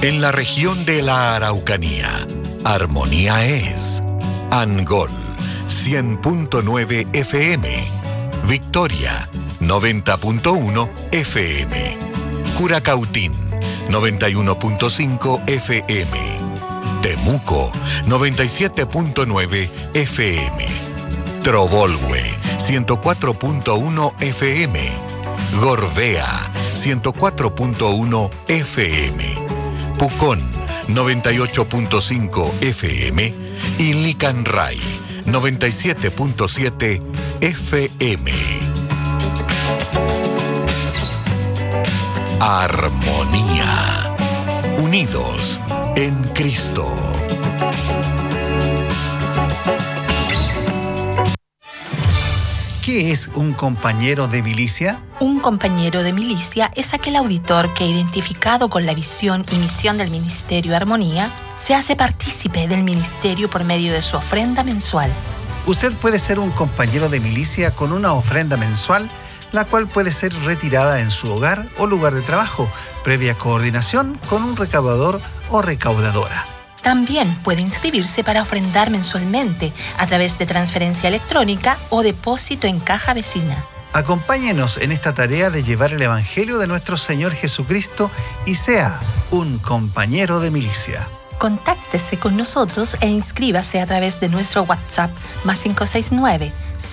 En la región de la Araucanía, Armonía es Angol, 100.9 FM, Victoria, 90.1 FM, Curacautín, 91.5 FM, Temuco, 97.9 FM, Trovolhue, 104.1 FM, Gorbea, 104.1 FM, Pucón, 98.5 FM y Licanray, 97.7 FM. Armonía. Unidos en Cristo. ¿Qué es un compañero de milicia? Un compañero de milicia es aquel auditor que, identificado con la visión y misión del Ministerio Armonía, se hace partícipe del ministerio por medio de su ofrenda mensual. Usted puede ser un compañero de milicia con una ofrenda mensual, la cual puede ser retirada en su hogar o lugar de trabajo, previa coordinación con un recaudador o recaudadora. También puede inscribirse para ofrendar mensualmente a través de transferencia electrónica o depósito en caja vecina. Acompáñenos en esta tarea de llevar el Evangelio de nuestro Señor Jesucristo y sea un compañero de milicia. Contáctese con nosotros e inscríbase a través de nuestro WhatsApp +569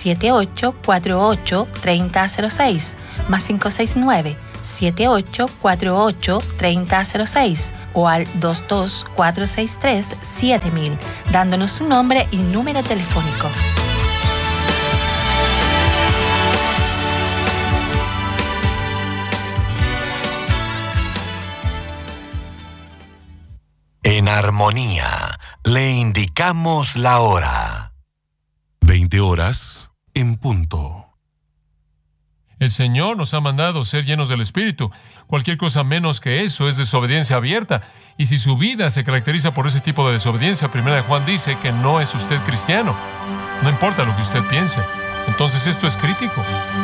7848 3006, +569 7848 3006 o al 22463 7000, dándonos su nombre y número telefónico. En Armonía, le indicamos la hora. 20 horas en punto. El Señor nos ha mandado ser llenos del Espíritu. Cualquier cosa menos que eso es desobediencia abierta. Y si su vida se caracteriza por ese tipo de desobediencia, 1 Juan dice que no es usted cristiano. No importa lo que usted piense. Entonces esto es crítico.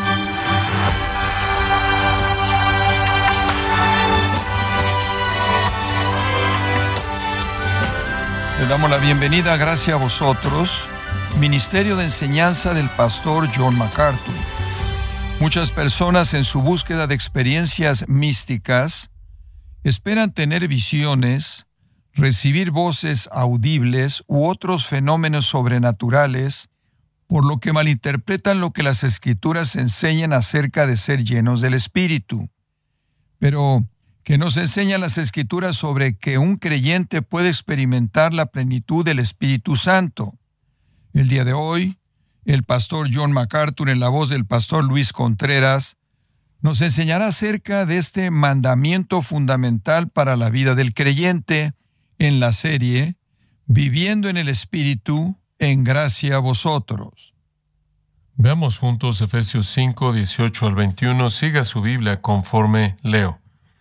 Le damos la bienvenida, gracias a vosotros, Ministerio de Enseñanza del Pastor John MacArthur. Muchas personas en su búsqueda de experiencias místicas esperan tener visiones, recibir voces audibles u otros fenómenos sobrenaturales, por lo que malinterpretan lo que las Escrituras enseñan acerca de ser llenos del Espíritu. Pero, ¿qué nos enseñan las Escrituras sobre que un creyente puede experimentar la plenitud del Espíritu Santo? El día de hoy, el pastor John MacArthur, en la voz del pastor Luis Contreras, nos enseñará acerca de este mandamiento fundamental para la vida del creyente en la serie Viviendo en el Espíritu, en gracia a vosotros. Veamos juntos Efesios 5, 18 al 21. Siga su Biblia conforme leo.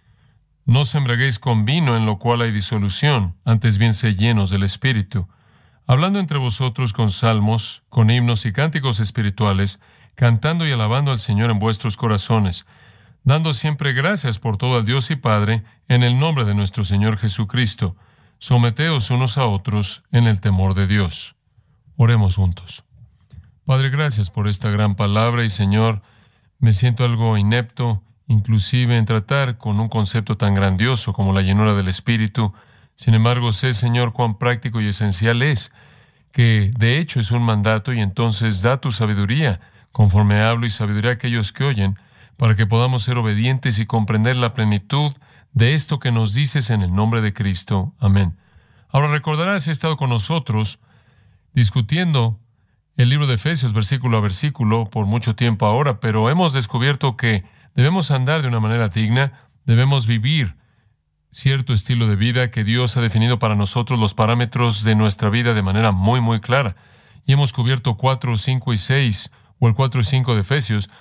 No os embriaguéis con vino, en lo cual hay disolución, antes bien sed llenos del Espíritu, hablando entre vosotros con salmos, con himnos y cánticos espirituales, cantando y alabando al Señor en vuestros corazones, dando siempre gracias por todo al Dios y Padre, en el nombre de nuestro Señor Jesucristo. Someteos unos a otros en el temor de Dios. Oremos juntos. Padre, gracias por esta gran palabra y, Señor, me siento algo inepto, inclusive en tratar con un concepto tan grandioso como la llenura del Espíritu. Sin embargo, sé, Señor, cuán práctico y esencial es, que de hecho es un mandato, y entonces da tu sabiduría, conforme hablo, y sabiduría a aquellos que oyen, para que podamos ser obedientes y comprender la plenitud de esto que nos dices en el nombre de Cristo. Amén. Ahora recordarás, he estado con nosotros discutiendo el libro de Efesios versículo a versículo por mucho tiempo ahora, pero hemos descubierto que debemos andar de una manera digna, debemos vivir cierto estilo de vida que Dios ha definido para nosotros los parámetros de nuestra vida de manera muy, muy clara. Y hemos cubierto 4, 5 y 6, o el 4 y 5 de Efesios,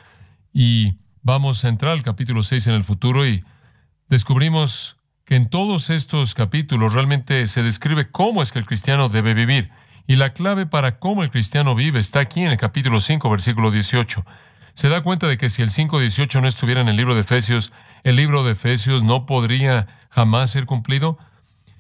y vamos a entrar al capítulo 6 en el futuro, y descubrimos que en todos estos capítulos realmente se describe cómo es que el cristiano debe vivir. Y la clave para cómo el cristiano vive está aquí en el capítulo 5, versículo 18. Se da cuenta de que si el 5:18 no estuviera en el libro de Efesios no podría jamás ser cumplido.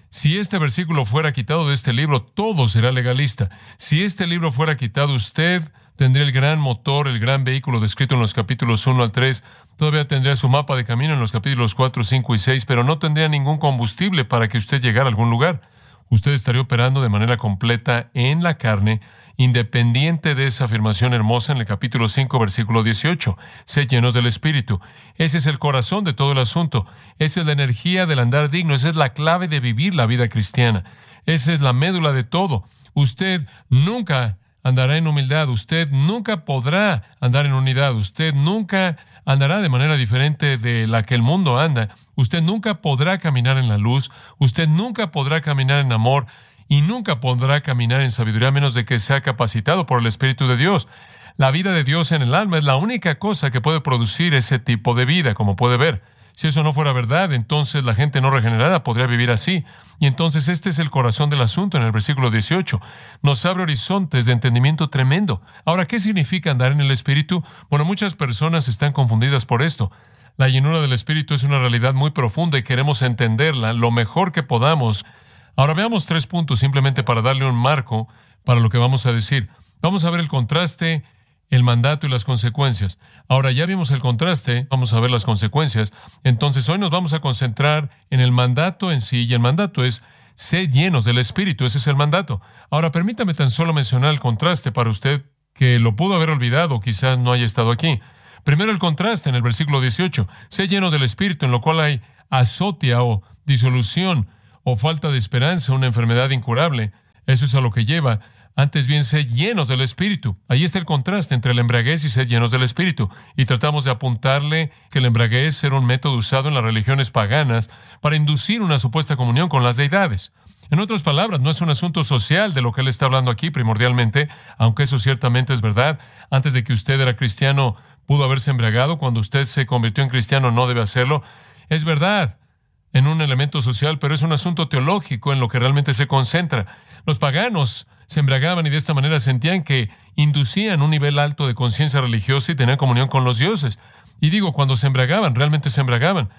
Si este versículo fuera quitado de este libro, todo será legalista. Si este libro fuera quitado, usted tendría el gran motor, el gran vehículo descrito en los capítulos 1 al 3. Todavía tendría su mapa de camino en los capítulos 4, 5 y 6, pero no tendría ningún combustible para que usted llegara a algún lugar. Usted estaría operando de manera completa en la carne, independiente de esa afirmación hermosa en el capítulo 5, versículo 18. Sed llenos del Espíritu. Ese es el corazón de todo el asunto. Esa es la energía del andar digno. Esa es la clave de vivir la vida cristiana. Esa es la médula de todo. Usted nunca andará en humildad. Usted nunca podrá andar en unidad. Usted nunca andará de manera diferente de la que el mundo anda. Usted nunca podrá caminar en la luz. Usted nunca podrá caminar en amor. Y nunca podrá caminar en sabiduría a menos de que sea capacitado por el Espíritu de Dios. La vida de Dios en el alma es la única cosa que puede producir ese tipo de vida, como puede ver. Si eso no fuera verdad, entonces la gente no regenerada podría vivir así. Y entonces este es el corazón del asunto en el versículo 18. Nos abre horizontes de entendimiento tremendo. Ahora, ¿qué significa andar en el Espíritu? Bueno, muchas personas están confundidas por esto. La llenura del Espíritu es una realidad muy profunda y queremos entenderla lo mejor que podamos. Ahora veamos 3 puntos simplemente para darle un marco para lo que vamos a decir. Vamos a ver el contraste, el mandato y las consecuencias. Ahora ya vimos el contraste, vamos a ver las consecuencias. Entonces hoy nos vamos a concentrar en el mandato en sí, y el mandato es sed llenos del Espíritu. Ese es el mandato. Ahora permítame tan solo mencionar el contraste para usted que lo pudo haber olvidado o quizás no haya estado aquí. Primero el contraste en el versículo 18. Sed llenos del Espíritu, en lo cual hay azotia o disolución, o falta de esperanza, una enfermedad incurable. Eso es a lo que lleva. Antes bien, sed llenos del Espíritu. Ahí está el contraste entre la embriaguez y sed llenos del Espíritu. Y tratamos de apuntarle que la embriaguez era un método usado en las religiones paganas para inducir una supuesta comunión con las deidades. En otras palabras, no es un asunto social de lo que él está hablando aquí primordialmente, aunque eso ciertamente es verdad. Antes de que usted era cristiano, pudo haberse embriagado. Cuando usted se convirtió en cristiano, no debe hacerlo. Es verdad en un elemento social, pero es un asunto teológico en lo que realmente se concentra. Los paganos se embriagaban y de esta manera sentían que inducían un nivel alto de conciencia religiosa y tenían comunión con los dioses. Y digo, cuando se embriagaban, realmente se embriagaban.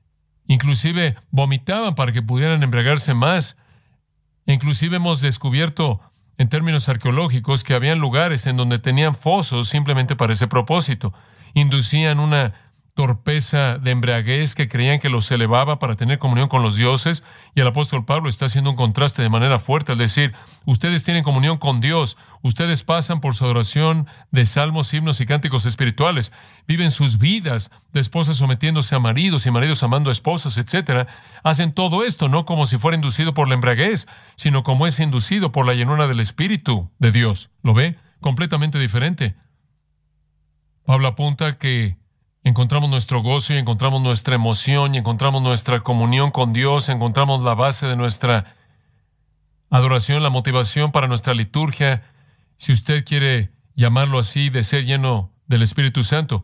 Inclusive vomitaban para que pudieran embriagarse más. E inclusive hemos descubierto, en términos arqueológicos, que habían lugares en donde tenían fosos simplemente para ese propósito. Inducían una torpeza de embriaguez que creían que los elevaba para tener comunión con los dioses, y el apóstol Pablo está haciendo un contraste de manera fuerte al decir, ustedes tienen comunión con Dios, ustedes pasan por su adoración de salmos, himnos y cánticos espirituales, viven sus vidas de esposas sometiéndose a maridos y maridos amando a esposas, etc. Hacen todo esto no como si fuera inducido por la embriaguez, sino como es inducido por la llenura del Espíritu de Dios. ¿Lo ve? Completamente diferente. Pablo apunta que encontramos nuestro gozo y encontramos nuestra emoción y encontramos nuestra comunión con Dios, encontramos la base de nuestra adoración, la motivación para nuestra liturgia, si usted quiere llamarlo así, de ser lleno del Espíritu Santo.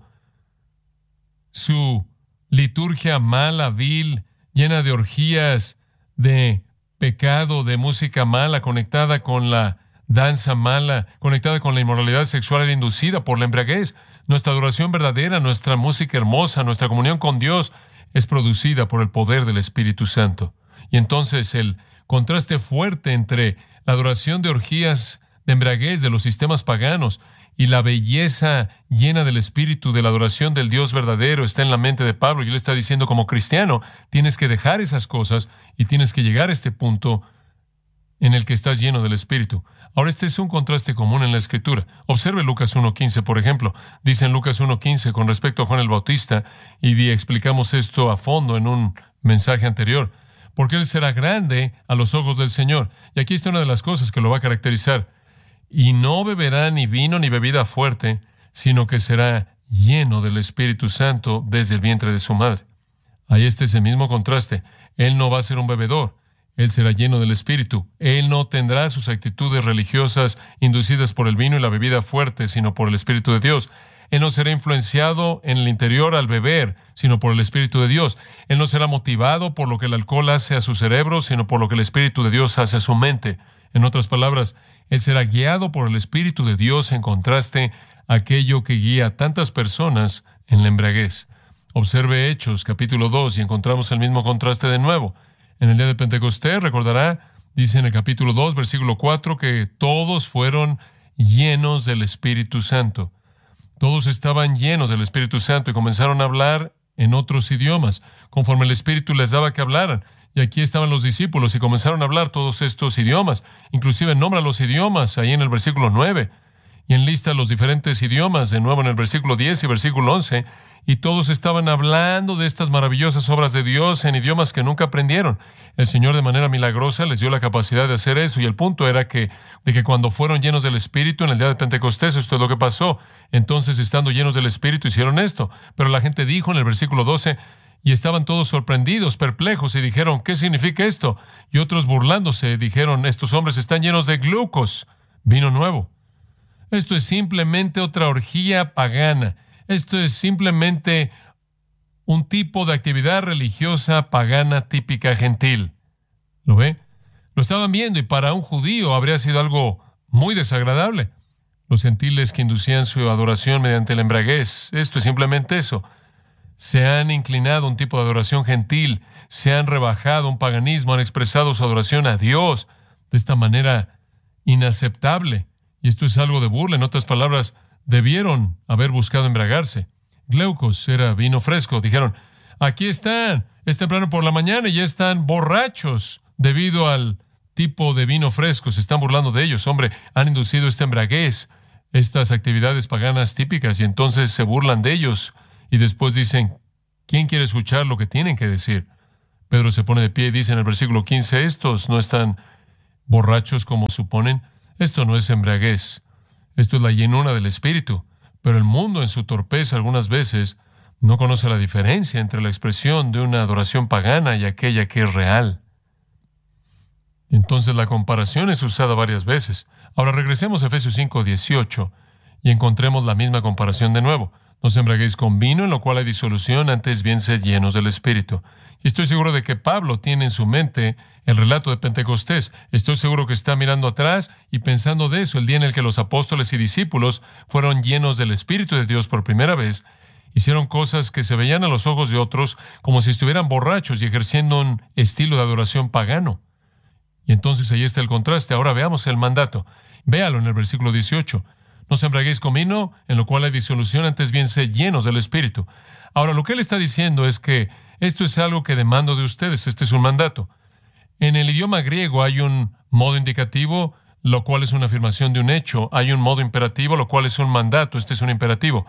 Su liturgia mala, vil, llena de orgías, de pecado, de música mala, conectada con la danza mala, conectada con la inmoralidad sexual, era inducida por la embriaguez. Nuestra adoración verdadera, nuestra música hermosa, nuestra comunión con Dios es producida por el poder del Espíritu Santo. Y entonces el contraste fuerte entre la adoración de orgías de embriaguez de los sistemas paganos y la belleza llena del Espíritu de la adoración del Dios verdadero está en la mente de Pablo. Y él está diciendo, como cristiano, tienes que dejar esas cosas y tienes que llegar a este punto en el que estás lleno del Espíritu. Ahora, este es un contraste común en la Escritura. Observe Lucas 1.15, por ejemplo. Dice en Lucas 1.15 con respecto a Juan el Bautista, y explicamos esto a fondo en un mensaje anterior, porque él será grande a los ojos del Señor. Y aquí está una de las cosas que lo va a caracterizar. Y no beberá ni vino ni bebida fuerte, sino que será lleno del Espíritu Santo desde el vientre de su madre. Ahí está ese mismo contraste. Él no va a ser un bebedor. Él será lleno del Espíritu. Él no tendrá sus actitudes religiosas inducidas por el vino y la bebida fuerte, sino por el Espíritu de Dios. Él no será influenciado en el interior al beber, sino por el Espíritu de Dios. Él no será motivado por lo que el alcohol hace a su cerebro, sino por lo que el Espíritu de Dios hace a su mente. En otras palabras, él será guiado por el Espíritu de Dios, en contraste a aquello que guía a tantas personas en la embriaguez. Observe Hechos, capítulo 2, y encontramos el mismo contraste de nuevo. En el día de Pentecostés, recordará, dice en el capítulo 2, versículo 4, que todos fueron llenos del Espíritu Santo. Todos estaban llenos del Espíritu Santo y comenzaron a hablar en otros idiomas, conforme el Espíritu les daba que hablaran. Y aquí estaban los discípulos y comenzaron a hablar todos estos idiomas. Inclusive nombra los idiomas ahí en el versículo 9. Y enlista los diferentes idiomas de nuevo en el versículo 10 y versículo 11. Y todos estaban hablando de estas maravillosas obras de Dios en idiomas que nunca aprendieron. El Señor de manera milagrosa les dio la capacidad de hacer eso. Y el punto era de que cuando fueron llenos del Espíritu en el día de Pentecostés, esto es lo que pasó. Entonces, estando llenos del Espíritu, hicieron esto. Pero la gente dijo en el versículo 12, y estaban todos sorprendidos, perplejos, y dijeron, ¿qué significa esto? Y otros burlándose dijeron, estos hombres están llenos de glucos, vino nuevo. Esto es simplemente otra orgía pagana. Esto es simplemente un tipo de actividad religiosa pagana típica gentil. ¿Lo ve? Lo estaban viendo y para un judío habría sido algo muy desagradable. Los gentiles que inducían su adoración mediante la embriaguez, esto es simplemente eso. Se han inclinado a un tipo de adoración gentil, se han rebajado a un paganismo, han expresado su adoración a Dios de esta manera inaceptable. Y esto es algo de burla. En otras palabras, debieron haber buscado embriagarse. Glaucos era vino fresco. Dijeron, aquí están, es temprano por la mañana y ya están borrachos debido al tipo de vino fresco. Se están burlando de ellos. Hombre, han inducido esta embriaguez, estas actividades paganas típicas, y entonces se burlan de ellos. Y después dicen, ¿quién quiere escuchar lo que tienen que decir? Pedro se pone de pie y dice en el versículo 15, estos no están borrachos como suponen. Esto no es embriaguez. Esto es la llenura del Espíritu. Pero el mundo en su torpeza algunas veces no conoce la diferencia entre la expresión de una adoración pagana y aquella que es real. Entonces la comparación es usada varias veces. Ahora regresemos a Efesios 5:18 y encontremos la misma comparación de nuevo. No os embriaguéis con vino, en lo cual hay disolución, antes bien sed llenos del Espíritu. Y estoy seguro de que Pablo tiene en su mente el relato de Pentecostés. Estoy seguro que está mirando atrás y pensando de eso, el día en el que los apóstoles y discípulos fueron llenos del Espíritu de Dios por primera vez. Hicieron cosas que se veían a los ojos de otros como si estuvieran borrachos y ejerciendo un estilo de adoración pagano. Y entonces ahí está el contraste. Ahora veamos el mandato. Véalo en el versículo 18. No os embriaguéis con vino, en lo cual hay disolución, antes bien sed llenos del Espíritu. Ahora, lo que él está diciendo es que esto es algo que demando de ustedes. Este es un mandato. En el idioma griego hay un modo indicativo, lo cual es una afirmación de un hecho. Hay un modo imperativo, lo cual es un mandato. Este es un imperativo.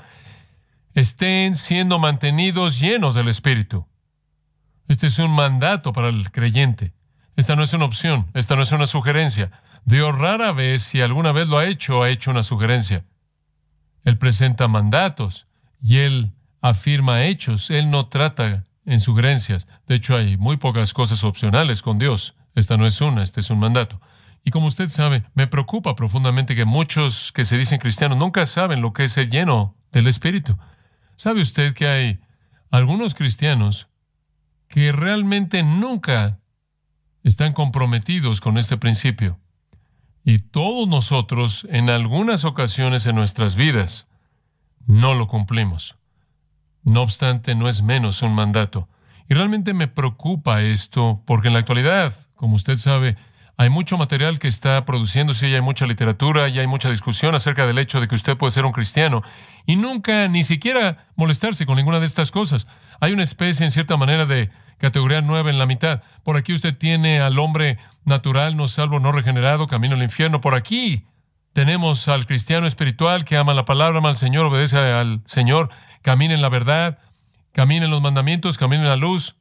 Estén siendo mantenidos llenos del Espíritu. Este es un mandato para el creyente. Esta no es una opción. Esta no es una sugerencia. Dios rara vez, si alguna vez lo ha hecho una sugerencia. Él presenta mandatos y Él afirma hechos. Él no trata en sugerencias. De hecho, hay muy pocas cosas opcionales con Dios. Esta no es una, este es un mandato. Y como usted sabe, me preocupa profundamente que muchos que se dicen cristianos nunca saben lo que es ser lleno del Espíritu. ¿Sabe usted que hay algunos cristianos que realmente nunca están comprometidos con este principio? Y todos nosotros, en algunas ocasiones en nuestras vidas, no lo cumplimos. No obstante, no es menos un mandato. Y realmente me preocupa esto, porque en la actualidad, como usted sabe, hay mucho material que está produciéndose, y hay mucha literatura, y hay mucha discusión acerca del hecho de que usted puede ser un cristiano, y nunca, ni siquiera molestarse con ninguna de estas cosas. Hay una especie, en cierta manera, de categoría 9 en la mitad. Por aquí usted tiene al hombre natural, no salvo, no regenerado, camino al infierno. Por aquí tenemos al cristiano espiritual que ama la palabra, ama al Señor, obedece al Señor, camina en la verdad, camina en los mandamientos, camina en la luz.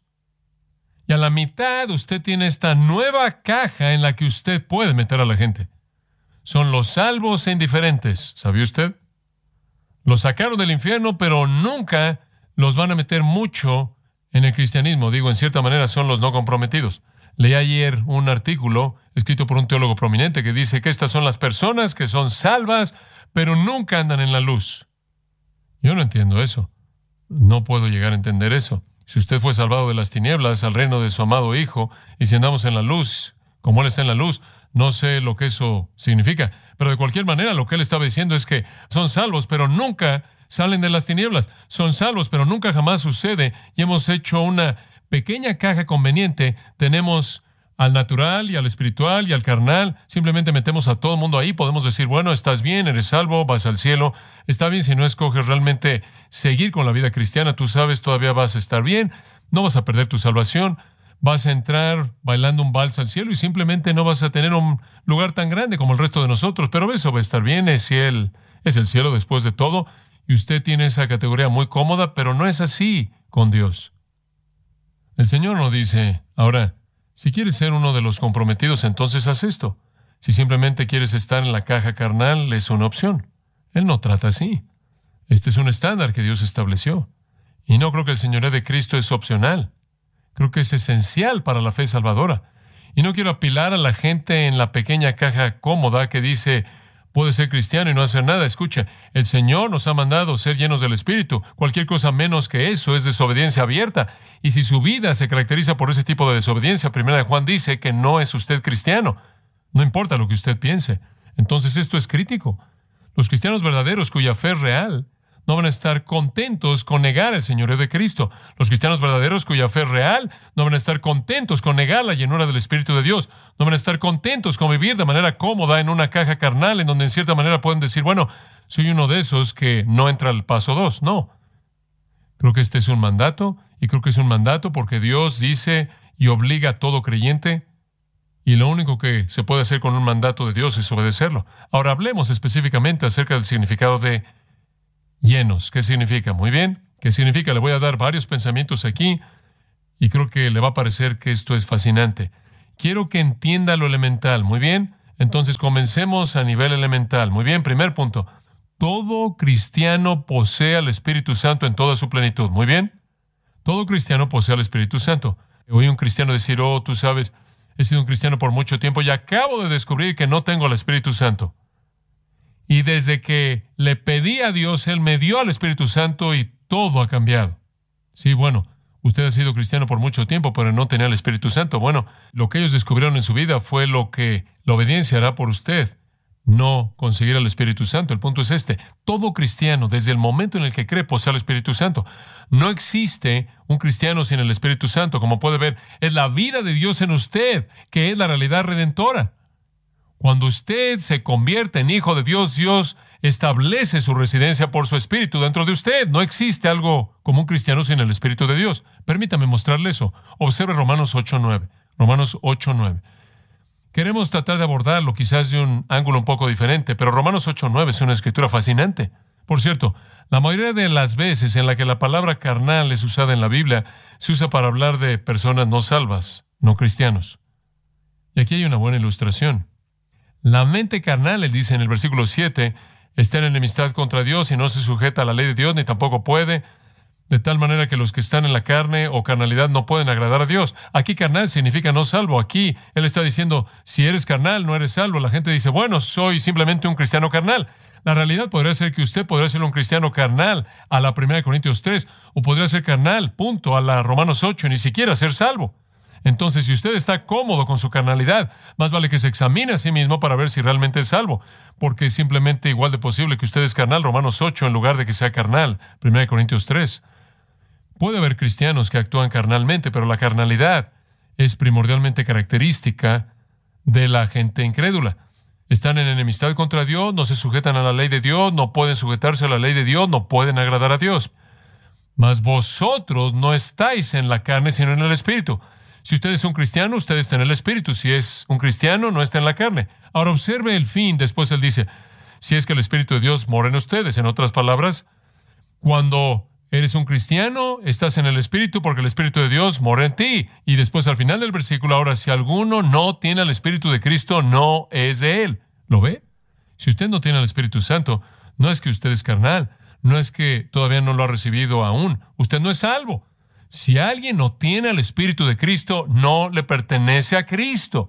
Y a la mitad usted tiene esta nueva caja en la que usted puede meter a la gente. Son los salvos e indiferentes. ¿Sabía usted? Los sacaron del infierno, pero nunca los van a meter mucho en el cristianismo. Digo, en cierta manera son los no comprometidos. Leí ayer un artículo escrito por un teólogo prominente que dice que estas son las personas que son salvas, pero nunca andan en la luz. Yo no entiendo eso. No puedo llegar a entender eso. Si usted fue salvado de las tinieblas al reino de su amado Hijo, y si andamos en la luz, como Él está en la luz, no sé lo que eso significa. Pero de cualquier manera, lo que Él estaba diciendo es que son salvos, pero nunca salen de las tinieblas. Son salvos, pero nunca jamás sucede. Y hemos hecho una pequeña caja conveniente tenemos al natural y al espiritual y al carnal. Simplemente metemos a todo el mundo ahí. Podemos decir, bueno, estás bien, eres salvo, vas al cielo. Está bien si no escoges realmente seguir con la vida cristiana. Tú sabes, todavía vas a estar bien. No vas a perder tu salvación. Vas a entrar bailando un vals al cielo y simplemente no vas a tener un lugar tan grande como el resto de nosotros. Pero eso va a estar bien. Es el cielo después de todo. Y usted tiene esa categoría muy cómoda, pero no es así con Dios. El Señor nos dice, ahora, si quieres ser uno de los comprometidos, entonces haz esto. Si simplemente quieres estar en la caja carnal, es una opción. Él no trata así. Este es un estándar que Dios estableció. Y no creo que el señorío de Cristo es opcional. Creo que es esencial para la fe salvadora. Y no quiero apilar a la gente en la pequeña caja cómoda que dice, puede ser cristiano y no hacer nada. Escucha, el Señor nos ha mandado ser llenos del Espíritu. Cualquier cosa menos que eso es desobediencia abierta. Y si su vida se caracteriza por ese tipo de desobediencia, 1 Juan dice que no es usted cristiano. No importa lo que usted piense. Entonces esto es crítico. Los cristianos verdaderos cuya fe es real no van a estar contentos con negar el señorío de Cristo. Los cristianos verdaderos cuya fe es real no van a estar contentos con negar la llenura del Espíritu de Dios. No van a estar contentos con vivir de manera cómoda en una caja carnal en donde en cierta manera pueden decir, bueno, soy uno de esos que no entra al paso 2. No. Creo que este es un mandato y creo que es un mandato porque Dios dice y obliga a todo creyente y lo único que se puede hacer con un mandato de Dios es obedecerlo. Ahora hablemos específicamente acerca del significado de llenos. ¿Qué significa? Muy bien. ¿Qué significa? Le voy a dar varios pensamientos aquí y creo que le va a parecer que esto es fascinante. Quiero que entienda lo elemental. Muy bien. Entonces comencemos a nivel elemental. Muy bien. Primer punto. Todo cristiano posee al Espíritu Santo en toda su plenitud. Muy bien. Todo cristiano posee al Espíritu Santo. Oí un cristiano decir, oh, tú sabes, he sido un cristiano por mucho tiempo y acabo de descubrir que no tengo al Espíritu Santo. Y desde que le pedí a Dios, Él me dio al Espíritu Santo y todo ha cambiado. Sí, bueno, usted ha sido cristiano por mucho tiempo, pero no tenía el Espíritu Santo. Bueno, lo que ellos descubrieron en su vida fue lo que la obediencia hará por usted, no conseguir al Espíritu Santo. El punto es este. Todo cristiano, desde el momento en el que cree, posee al Espíritu Santo. No existe un cristiano sin el Espíritu Santo. Como puede ver, es la vida de Dios en usted, que es la realidad redentora. Cuando usted se convierte en hijo de Dios, Dios establece su residencia por su Espíritu dentro de usted. No existe algo como un cristiano sin el Espíritu de Dios. Permítame mostrarle eso. Observe Romanos 8:9. Romanos 8:9. Queremos tratar de abordarlo quizás de un ángulo un poco diferente, pero Romanos 8:9 es una escritura fascinante. Por cierto, la mayoría de las veces en la que la palabra carnal es usada en la Biblia, se usa para hablar de personas no salvas, no cristianos. Y aquí hay una buena ilustración. La mente carnal, él dice en el versículo 7, está en enemistad contra Dios y no se sujeta a la ley de Dios, ni tampoco puede, de tal manera que los que están en la carne o carnalidad no pueden agradar a Dios. Aquí carnal significa no salvo. Aquí él está diciendo, si eres carnal, no eres salvo. La gente dice, bueno, soy simplemente un cristiano carnal. La realidad podría ser que usted podría ser un cristiano carnal a la 1 Corintios 3, o podría ser carnal, punto, a la Romanos 8, y ni siquiera ser salvo. Entonces, si usted está cómodo con su carnalidad, más vale que se examine a sí mismo para ver si realmente es salvo, porque es simplemente igual de posible que usted es carnal, Romanos 8, en lugar de que sea carnal, 1 Corintios 3. Puede haber cristianos que actúan carnalmente, pero la carnalidad es primordialmente característica de la gente incrédula. Están en enemistad contra Dios, no se sujetan a la ley de Dios, no pueden sujetarse a la ley de Dios, no pueden agradar a Dios. Mas vosotros no estáis en la carne, sino en el Espíritu. Si usted es un cristiano, usted está en el Espíritu. Si es un cristiano, no está en la carne. Ahora observe el fin. Después él dice, si es que el Espíritu de Dios mora en ustedes. En otras palabras, cuando eres un cristiano, estás en el Espíritu porque el Espíritu de Dios mora en ti. Y después al final del versículo, ahora, si alguno no tiene al Espíritu de Cristo, no es de él. ¿Lo ve? Si usted no tiene al Espíritu Santo, no es que usted es carnal, no es que todavía no lo ha recibido aún. Usted no es salvo. Si alguien no tiene al Espíritu de Cristo, no le pertenece a Cristo.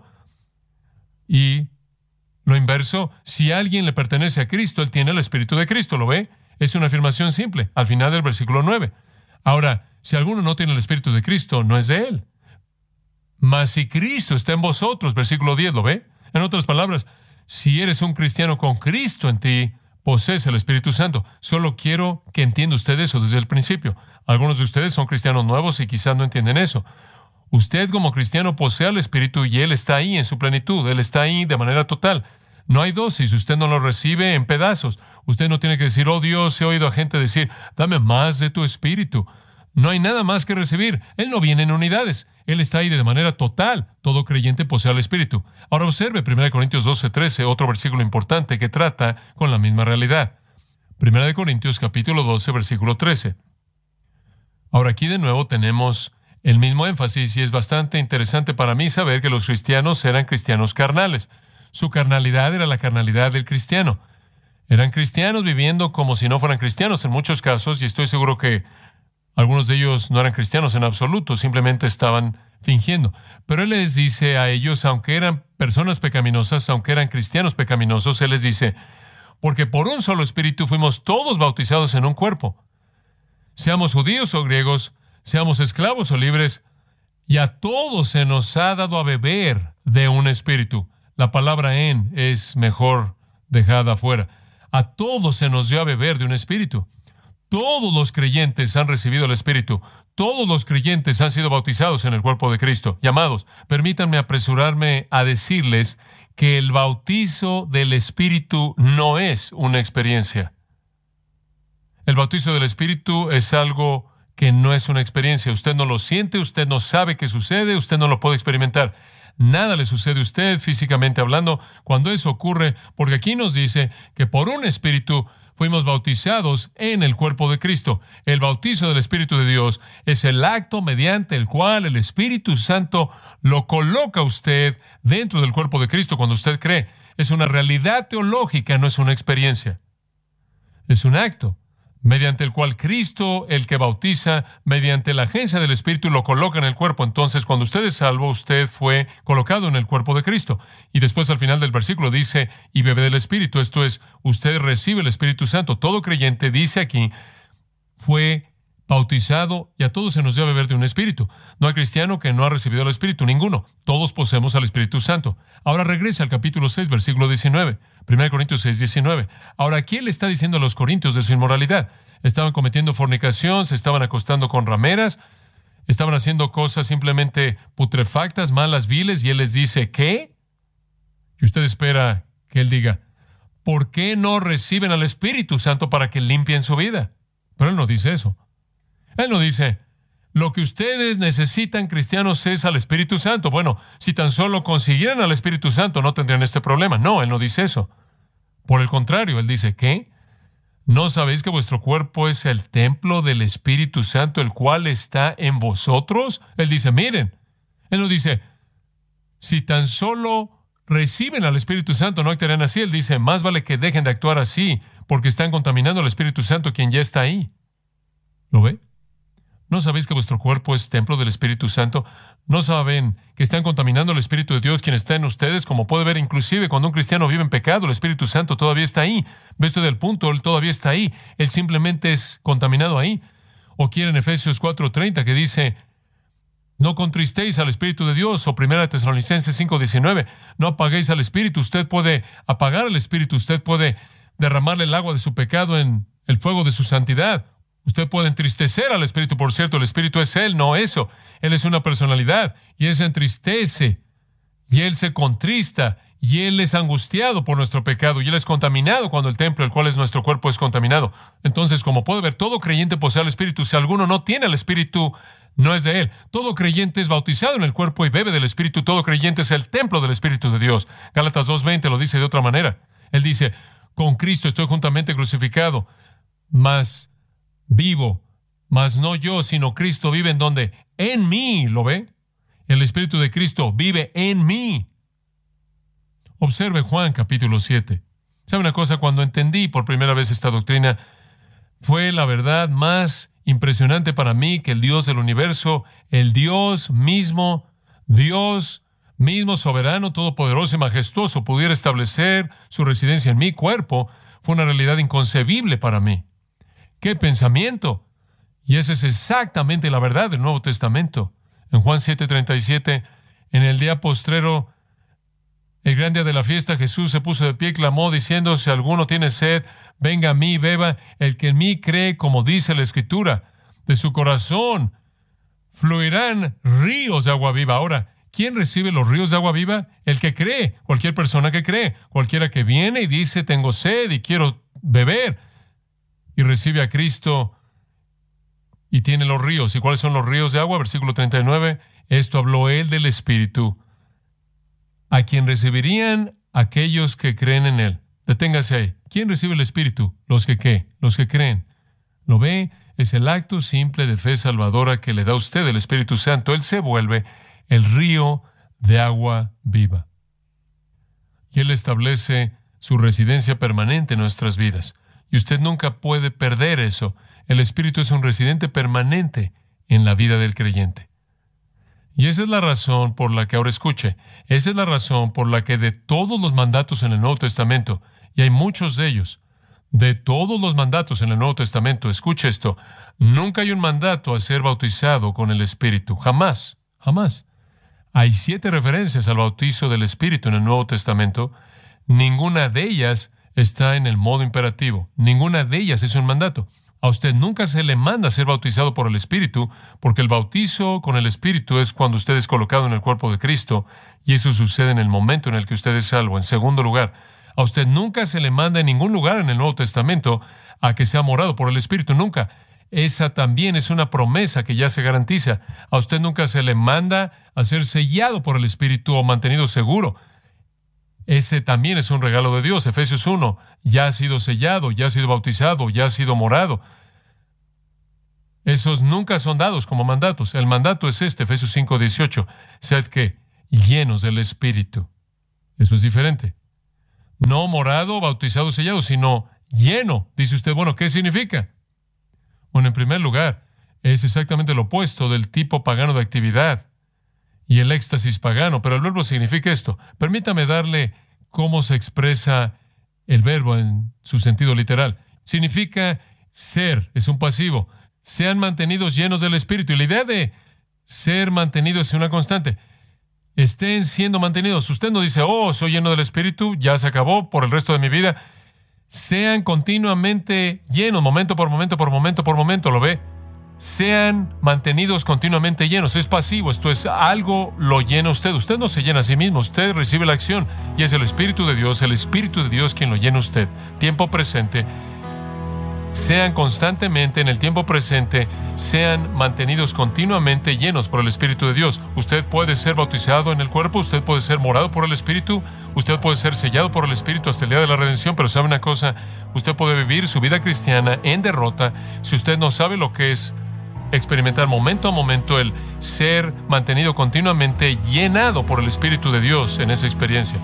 Y lo inverso, si alguien le pertenece a Cristo, él tiene el Espíritu de Cristo. ¿Lo ve? Es una afirmación simple, al final del versículo 9. Ahora, si alguno no tiene el Espíritu de Cristo, no es de él. Mas si Cristo está en vosotros, versículo 10, ¿lo ve? En otras palabras, si eres un cristiano con Cristo en ti, posees el Espíritu Santo. Solo quiero que entienda usted eso desde el principio. Algunos de ustedes son cristianos nuevos y quizás no entienden eso. Usted como cristiano posee al Espíritu y Él está ahí en su plenitud. Él está ahí de manera total. No hay dosis. Usted no lo recibe en pedazos. Usted no tiene que decir, oh Dios, he oído a gente decir, dame más de tu Espíritu. No hay nada más que recibir. Él no viene en unidades. Él está ahí de manera total. Todo creyente posee al Espíritu. Ahora observe 1 Corintios 12:13, otro versículo importante que trata con la misma realidad. 1 Corintios capítulo 12, versículo 13. Ahora aquí de nuevo tenemos el mismo énfasis y es bastante interesante para mí saber que los cristianos eran cristianos carnales. Su carnalidad era la carnalidad del cristiano. Eran cristianos viviendo como si no fueran cristianos en muchos casos, y estoy seguro que algunos de ellos no eran cristianos en absoluto, simplemente estaban fingiendo. Pero Él les dice a ellos, aunque eran personas pecaminosas, aunque eran cristianos pecaminosos, Él les dice, porque por un solo Espíritu fuimos todos bautizados en un cuerpo. Seamos judíos o griegos, seamos esclavos o libres, y a todos se nos ha dado a beber de un Espíritu. La palabra en es mejor dejada afuera. A todos se nos dio a beber de un Espíritu. Todos los creyentes han recibido el Espíritu. Todos los creyentes han sido bautizados en el cuerpo de Cristo. Y amados, permítanme apresurarme a decirles que el bautizo del Espíritu no es una experiencia. El bautizo del Espíritu es algo que no es una experiencia. Usted no lo siente, usted no sabe qué sucede, usted no lo puede experimentar. Nada le sucede a usted físicamente hablando cuando eso ocurre, porque aquí nos dice que por un Espíritu fuimos bautizados en el cuerpo de Cristo. El bautizo del Espíritu de Dios es el acto mediante el cual el Espíritu Santo lo coloca a usted dentro del cuerpo de Cristo cuando usted cree. Es una realidad teológica, no es una experiencia. Es un acto mediante el cual Cristo, el que bautiza, mediante la agencia del Espíritu, lo coloca en el cuerpo. Entonces, cuando usted es salvo, usted fue colocado en el cuerpo de Cristo. Y después, al final del versículo, dice, y bebe del Espíritu. Esto es, usted recibe el Espíritu Santo. Todo creyente, dice aquí, fue bautizado y a todos se nos dio a beber de un Espíritu. No hay cristiano que no ha recibido el Espíritu, ninguno. Todos poseemos al Espíritu Santo. Ahora regresa al capítulo 6, versículo 19. 1 Corintios 6, 19. Ahora, ¿quién le está diciendo a los corintios de su inmoralidad? Estaban cometiendo fornicación, se estaban acostando con rameras, estaban haciendo cosas simplemente putrefactas, malas, viles, y Él les dice, ¿qué? Y usted espera que Él diga, ¿por qué no reciben al Espíritu Santo para que limpien su vida? Pero Él no dice eso. Él no dice, lo que ustedes necesitan, cristianos, es al Espíritu Santo. Bueno, si tan solo consiguieran al Espíritu Santo, no tendrían este problema. No, Él no dice eso. Por el contrario, Él dice, ¿qué? ¿No sabéis que vuestro cuerpo es el templo del Espíritu Santo, el cual está en vosotros? Él dice, miren. Él no dice, si tan solo reciben al Espíritu Santo, no actuarán así. Él dice, más vale que dejen de actuar así, porque están contaminando al Espíritu Santo, quien ya está ahí. ¿Lo ve? ¿No sabéis que vuestro cuerpo es templo del Espíritu Santo? ¿No saben que están contaminando el Espíritu de Dios quien está en ustedes? Como puede ver, inclusive cuando un cristiano vive en pecado, el Espíritu Santo todavía está ahí. ¿Ve usted el punto? Él todavía está ahí. Él simplemente es contaminado ahí. O quiere en Efesios 4:30 que dice, no contristéis al Espíritu de Dios. O 1 Tesalonicenses 5:19, no apaguéis al Espíritu. Usted puede apagar al Espíritu. Usted puede derramarle el agua de su pecado en el fuego de su santidad. Usted puede entristecer al Espíritu, por cierto, el Espíritu es Él, no eso. Él es una personalidad, y Él se entristece, y Él se contrista, y Él es angustiado por nuestro pecado, y Él es contaminado cuando el templo, el cual es nuestro cuerpo, es contaminado. Entonces, como puede ver, todo creyente posee al Espíritu. Si alguno no tiene al Espíritu, no es de Él. Todo creyente es bautizado en el cuerpo y bebe del Espíritu. Todo creyente es el templo del Espíritu de Dios. Gálatas 2:20 lo dice de otra manera. Él dice, con Cristo estoy juntamente crucificado, mas vivo, mas no yo, sino Cristo vive en donde? En mí, ¿lo ve? El Espíritu de Cristo vive en mí. Observe Juan capítulo 7. ¿Sabe una cosa? Cuando entendí por primera vez esta doctrina, fue la verdad más impresionante para mí que el Dios del universo, el Dios mismo soberano, todopoderoso y majestuoso, pudiera establecer su residencia en mi cuerpo, fue una realidad inconcebible para mí. ¡Qué pensamiento! Y esa es exactamente la verdad del Nuevo Testamento. En Juan 7:37, en el día postrero, el gran día de la fiesta, Jesús se puso de pie y clamó diciendo, si alguno tiene sed, venga a mí y beba. El que en mí cree, como dice la Escritura, de su corazón fluirán ríos de agua viva. Ahora, ¿quién recibe los ríos de agua viva? El que cree, cualquier persona que cree, cualquiera que viene y dice, tengo sed y quiero beber, y recibe a Cristo y tiene los ríos. ¿Y cuáles son los ríos de agua? Versículo 39, esto habló él del Espíritu, a quien recibirían aquellos que creen en él. Deténgase ahí. ¿Quién recibe el Espíritu? Los que ¿qué? Los que creen. ¿Lo ve? Es el acto simple de fe salvadora que le da a usted el Espíritu Santo. Él se vuelve el río de agua viva. Y Él establece su residencia permanente en nuestras vidas. Y usted nunca puede perder eso. El Espíritu es un residente permanente en la vida del creyente. Y esa es la razón por la que, ahora escuche, esa es la razón por la que de todos los mandatos en el Nuevo Testamento, y hay muchos de ellos, de todos los mandatos en el Nuevo Testamento, escuche esto, nunca hay un mandato a ser bautizado con el Espíritu. Jamás, jamás. Hay 7 referencias al bautizo del Espíritu en el Nuevo Testamento. Ninguna de ellas está en el modo imperativo. Ninguna de ellas es un mandato. A usted nunca se le manda a ser bautizado por el Espíritu, porque el bautizo con el Espíritu es cuando usted es colocado en el cuerpo de Cristo, y eso sucede en el momento en el que usted es salvo. En segundo lugar, a usted nunca se le manda en ningún lugar en el Nuevo Testamento a que sea morado por el Espíritu. Nunca. Esa también es una promesa que ya se garantiza. A usted nunca se le manda a ser sellado por el Espíritu o mantenido seguro. Ese también es un regalo de Dios. Efesios 1, ya ha sido sellado, ya ha sido bautizado, ya ha sido morado. Esos nunca son dados como mandatos. El mandato es este, Efesios 5, 18. Sed que llenos del Espíritu. Eso es diferente. No morado, bautizado, sellado, sino lleno. Dice usted, bueno, ¿qué significa? Bueno, en primer lugar, es exactamente lo opuesto del tipo pagano de actividad y el éxtasis pagano, pero el verbo significa esto. Permítame darle cómo se expresa el verbo en su sentido literal. Significa ser, es un pasivo. Sean mantenidos llenos del Espíritu. Y la idea de ser mantenidos es una constante. Estén siendo mantenidos. Usted no dice, oh, soy lleno del Espíritu, ya se acabó por el resto de mi vida. Sean continuamente llenos, momento por momento, por momento, por momento, ¿lo ve? Sean mantenidos continuamente llenos. Es pasivo, esto es algo lo llena usted. Usted no se llena a sí mismo, usted recibe la acción y es el Espíritu de Dios quien lo llena usted. Tiempo presente. Sean constantemente en el tiempo presente, sean mantenidos continuamente llenos por el Espíritu de Dios. Usted puede ser bautizado en el cuerpo, usted puede ser morado por el Espíritu, usted puede ser sellado por el Espíritu hasta el día de la redención, pero ¿sabe una cosa? Usted puede vivir su vida cristiana en derrota si usted no sabe lo que es experimentar momento a momento el ser mantenido continuamente llenado por el Espíritu de Dios en esa experiencia.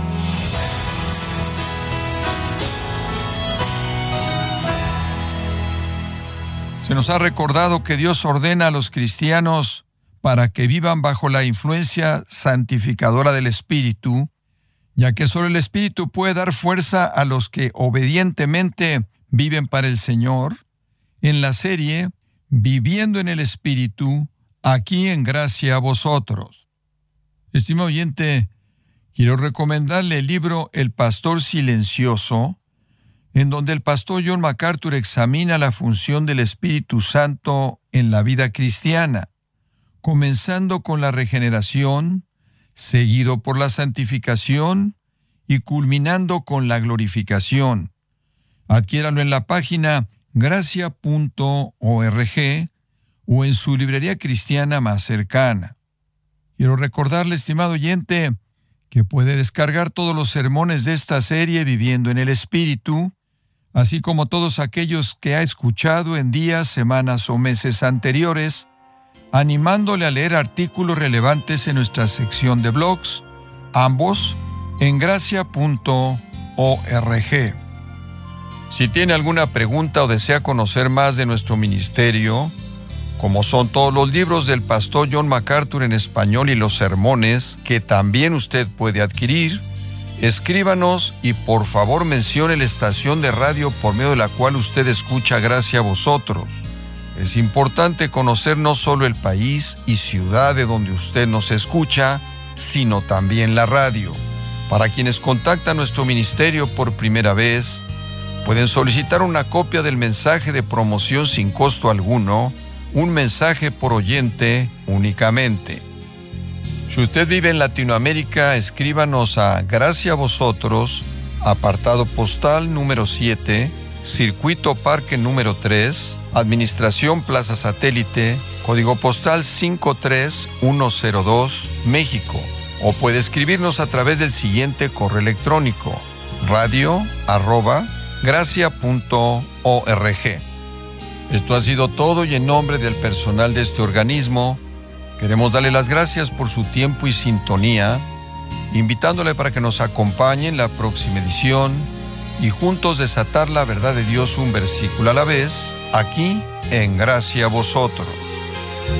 Se nos ha recordado que Dios ordena a los cristianos para que vivan bajo la influencia santificadora del Espíritu, ya que solo el Espíritu puede dar fuerza a los que obedientemente viven para el Señor. En la serie Viviendo en el Espíritu, aquí en Gracia a Vosotros. Estimado oyente, quiero recomendarle el libro El Pastor Silencioso, en donde el pastor John MacArthur examina la función del Espíritu Santo en la vida cristiana, comenzando con la regeneración, seguido por la santificación y culminando con la glorificación. Adquiéralo en la página gracia.org o en su librería cristiana más cercana. Quiero recordarle, estimado oyente, que puede descargar todos los sermones de esta serie Viviendo en el Espíritu, así como todos aquellos que ha escuchado en días, semanas o meses anteriores, animándole a leer artículos relevantes en nuestra sección de blogs, ambos en gracia.org. Si tiene alguna pregunta o desea conocer más de nuestro ministerio, como son todos los libros del pastor John MacArthur en español y los sermones que también usted puede adquirir, escríbanos y por favor mencione la estación de radio por medio de la cual usted escucha Gracia a Vosotros. Es importante conocer no solo el país y ciudad de donde usted nos escucha, sino también la radio. Para quienes contactan nuestro ministerio por primera vez, pueden solicitar una copia del mensaje de promoción sin costo alguno un mensaje por oyente únicamente. Si usted vive en Latinoamérica, escríbanos a Gracia a Vosotros, apartado postal número 7, Circuito Parque número 3, Administración Plaza Satélite, código postal 53102, México. O puede escribirnos a través del siguiente correo electrónico: radio@gracia.org. Esto ha sido todo, y en nombre del personal de este organismo, queremos darle las gracias por su tiempo y sintonía, invitándole para que nos acompañe en la próxima edición y juntos desatar la verdad de Dios un versículo a la vez, aquí en Gracia a Vosotros.